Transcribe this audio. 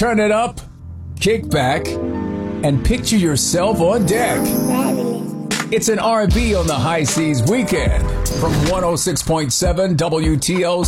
turn it up, kick back, and picture yourself on deck. It's an R&B on the High Seas weekend from 106.7 WTO.